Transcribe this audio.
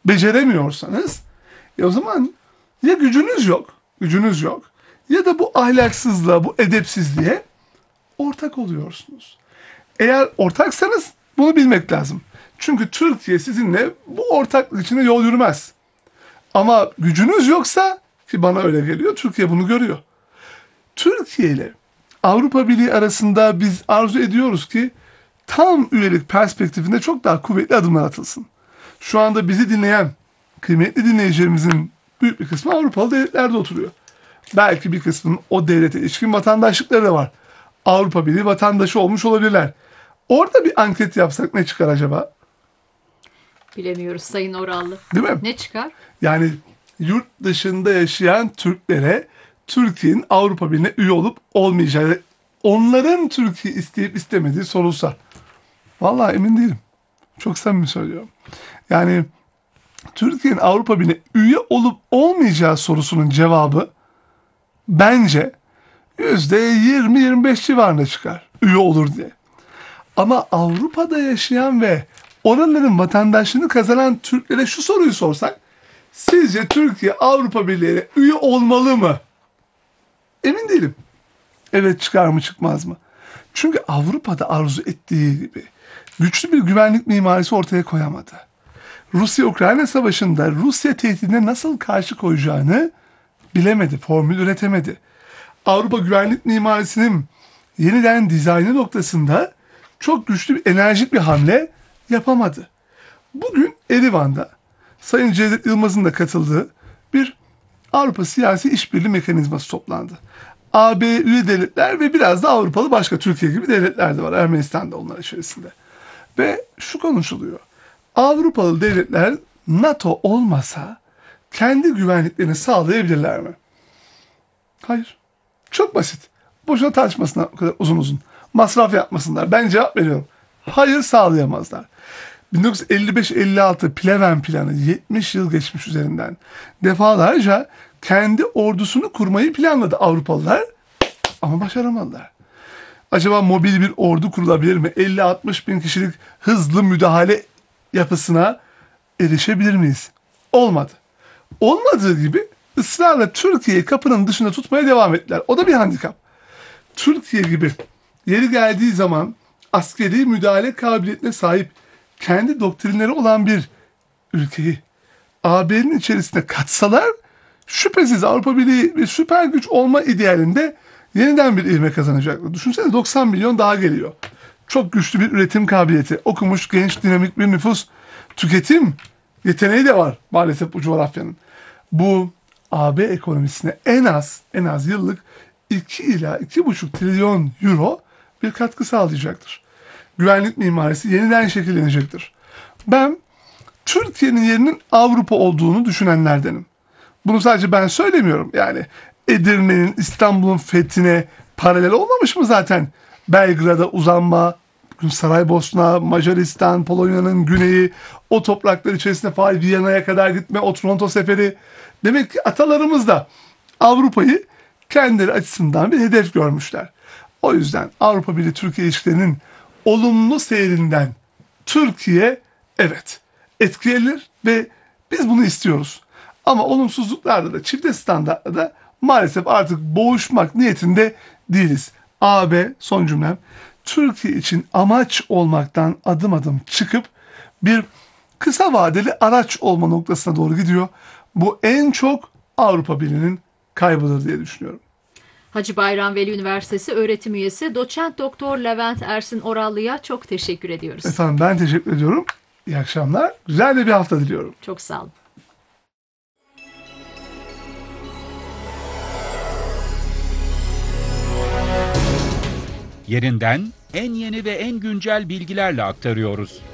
beceremiyorsanız o zaman ya gücünüz yok ya da bu ahlaksızlığa, bu edepsizliğe ortak oluyorsunuz. Eğer ortaksanız bunu bilmek lazım. Çünkü Türkiye sizinle bu ortaklık içinde yol yürümez. Ama gücünüz yoksa, ki bana öyle geliyor, Türkiye bunu görüyor. Türkiye ile Avrupa Birliği arasında biz arzu ediyoruz ki tam üyelik perspektifinde çok daha kuvvetli adımlar atılsın. Şu anda bizi dinleyen kıymetli dinleyicilerimizin büyük bir kısmı Avrupalı devletlerde oturuyor. Belki bir kısmının o devlete ilişkin vatandaşlıkları da var. Avrupa Birliği vatandaşı olmuş olabilirler. Orada bir anket yapsak ne çıkar acaba? Bilemiyoruz Sayın Orallı. Değil mi? Ne çıkar? Yani yurt dışında yaşayan Türklere Türkiye'nin Avrupa Birliği'ne üye olup olmayacağı, onların Türkiye isteyip istemediği sorulsa. Vallahi emin değilim. Çok samimi söylüyorum. Yani Türkiye'nin Avrupa Birliği'ne üye olup olmayacağı sorusunun cevabı bence %20-25 civarında çıkar. Üye olur diye. Ama Avrupa'da yaşayan ve oranların vatandaşlığını kazanan Türklere şu soruyu sorsak, sizce Türkiye Avrupa Birliği'ne üye olmalı mı? Emin değilim. Evet çıkar mı çıkmaz mı? Çünkü Avrupa'da arzu ettiği gibi güçlü bir güvenlik mimarisi ortaya koyamadı. Rusya-Ukrayna savaşında Rusya tehdidine nasıl karşı koyacağını bilemedi, formül üretemedi. Avrupa güvenlik mimarisinin yeniden dizaynı noktasında çok güçlü bir enerjik bir hamle yapamadı. Bugün Erivan'da Sayın Cevdet Yılmaz'ın da katıldığı bir Avrupa Siyasi İşbirliği Mekanizması toplandı. AB üye devletler ve biraz da Avrupalı başka Türkiye gibi devletler de var. Ermenistan da onlar içerisinde. Ve şu konuşuluyor. Avrupalı devletler NATO olmasa kendi güvenliklerini sağlayabilirler mi? Hayır. Çok basit. Boşuna tartışmasınlar o kadar uzun. Masraf yapmasınlar. Ben cevap veriyorum. Hayır sağlayamazlar. 1955-56 Pleven planı 70 yıl geçmiş üzerinden. Defalarca kendi ordusunu kurmayı planladı Avrupalılar ama başaramadılar. Acaba mobil bir ordu kurulabilir mi? 50-60 bin kişilik hızlı müdahale yapısına erişebilir miyiz? Olmadı. Olmadığı gibi ısrarla Türkiye'yi kapının dışında tutmaya devam ettiler. O da bir handikap. Türkiye gibi yeri geldiği zaman askeri müdahale kabiliyetine sahip kendi doktrinleri olan bir ülkeyi AB'nin içerisine katsalar şüphesiz Avrupa Birliği bir süper güç olma idealinde yeniden bir ivme kazanacaktır. Düşünsene 90 milyon daha geliyor. Çok güçlü bir üretim kabiliyeti, okumuş, genç, dinamik bir nüfus, tüketim yeteneği de var maalesef bu coğrafyanın. Bu AB ekonomisine en az yıllık 2 ila 2,5 trilyon euro bir katkı sağlayacaktır. Güvenlik mimarisi yeniden şekillenecektir. Ben Türkiye'nin yerinin Avrupa olduğunu düşünenlerdenim. Bunu sadece ben söylemiyorum. Yani Edirne'nin İstanbul'un fethine paralel olmamış mı zaten? Belgrad'a uzanma, Saraybosna, Macaristan, Polonya'nın güneyi, o topraklar içerisinde Viyana'ya kadar gitme, o Toronto seferi. Demek ki atalarımız da Avrupa'yı kendileri açısından bir hedef görmüşler. O yüzden Avrupa Birliği Türkiye ilişkilerinin olumlu seyrinden Türkiye evet etkilenir ve biz bunu istiyoruz. Ama olumsuzluklarda da çifte standartla da maalesef artık boğuşmak niyetinde değiliz. AB son cümlem Türkiye için amaç olmaktan adım adım çıkıp bir kısa vadeli araç olma noktasına doğru gidiyor. Bu en çok Avrupa Birliği'nin kaybıdır diye düşünüyorum. Hacı Bayram Veli Üniversitesi öğretim üyesi Doçent Doktor Levent Ersin Orallı'ya çok teşekkür ediyoruz. Efendim ben teşekkür ediyorum. İyi akşamlar. Güzel de bir hafta diliyorum. Çok sağ olun. Yerinden en yeni ve en güncel bilgilerle aktarıyoruz.